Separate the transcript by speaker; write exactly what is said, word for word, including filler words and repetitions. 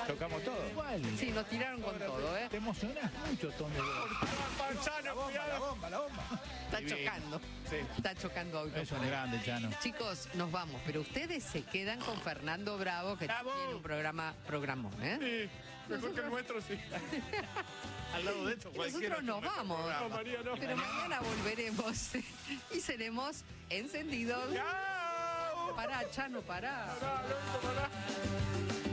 Speaker 1: Tocamos todo.
Speaker 2: Igual.
Speaker 3: Sí, nos tiraron con todo, ¿eh?
Speaker 2: Te emocionás mucho, Tommy.
Speaker 1: Chano,
Speaker 2: La bomba, la bomba.
Speaker 3: Está
Speaker 1: Divino.
Speaker 3: chocando.
Speaker 1: Sí.
Speaker 3: Está chocando autos.
Speaker 2: Es
Speaker 3: por
Speaker 2: un
Speaker 3: ahí.
Speaker 2: grande, Chano.
Speaker 3: Chicos, nos vamos, pero ustedes se quedan con Fernando Bravo, que
Speaker 1: ¡Bravo!
Speaker 3: tiene un programa, programón, ¿eh?
Speaker 1: Sí, mejor que el nuestro, sí. Al lado de esto,
Speaker 3: Y
Speaker 1: cualquiera.
Speaker 3: nosotros nos
Speaker 1: es un mejor
Speaker 3: vamos.
Speaker 1: programa. No, María, no.
Speaker 3: Pero mañana volveremos y seremos encendidos.
Speaker 1: ¡Chao!
Speaker 3: Pará, Chano, pará.
Speaker 1: Pará, loco, pará.